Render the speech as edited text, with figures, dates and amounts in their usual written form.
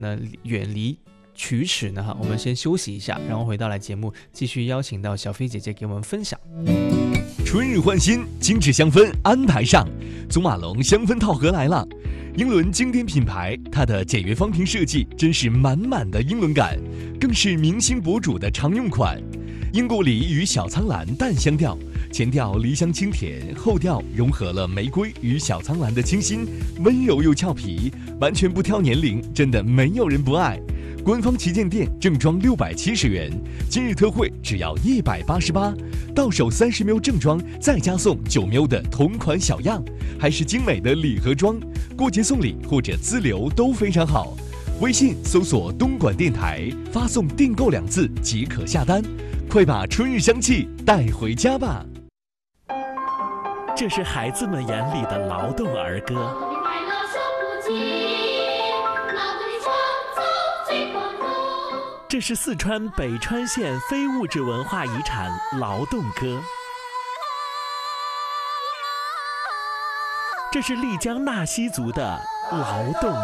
那远离龋齿呢，我们先休息一下，然后回到来节目继续邀请到小飞姐姐给我们分享。 春日换新，精致香氛安排上，祖马龙香氛套盒来了。英伦经典品牌，它的简约方瓶设计真是满满的英伦感，更是明星博主的常用款。英国梨与小苍兰淡香调，前调梨香清甜，后调融合了玫瑰与小苍兰的清新，温柔又俏皮，完全不挑年龄，真的没有人不爱。官方旗舰店正装670元，今日特惠只要188，到手30ml正装，再加送9ml的同款小样，还是精美的礼盒装，过节送礼或者自留都非常好。微信搜索东莞电台，发送订购2字即可下单，快把春日香气带回家吧。 这是孩子们眼里的劳动儿歌，这是四川北川县非物质文化遗产劳动歌，这是丽江纳西族的劳动